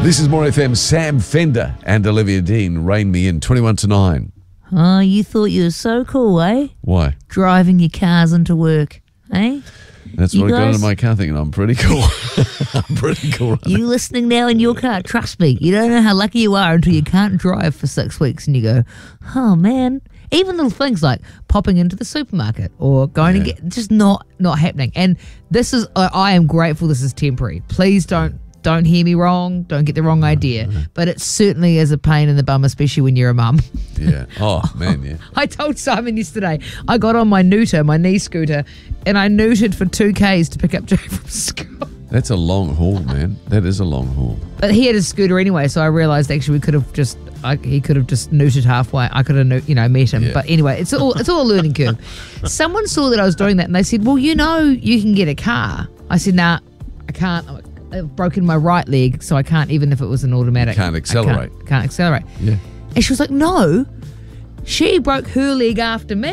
This is More FM, Sam Fender and Olivia Dean, Rain Me In, 21 to 9. Oh, you thought you were so cool, eh? Why? Driving your cars into work, eh? That's You what I got guys- into my car thinking, I'm pretty cool. I'm pretty cool. Right? You listening now in your car, trust me, you don't know how lucky you are until you can't drive for 6 weeks and you go, oh man. Even little things like popping into the supermarket or going to get, just not happening. And this is, I am grateful this is temporary. Please don't hear me wrong. Don't get the wrong idea. But it certainly is a pain in the bum, especially when you're a mum. Yeah. Oh, man, yeah. I told Simon yesterday, I got on my Nooter, my knee scooter, and I nooted for 2Ks to pick up Jay from school. That's a long haul, man. That is a long haul. But he had a scooter anyway, so I realised actually he could have just nooted halfway. I could have met him. Yeah. But anyway, it's all a learning curve. Someone saw that I was doing that and they said, well, you can get a car. I said, nah, I can't. I've broken my right leg, so I can't, even if it was an automatic. You can't accelerate. Can't accelerate. Yeah. And she was like, no, she broke her leg after me.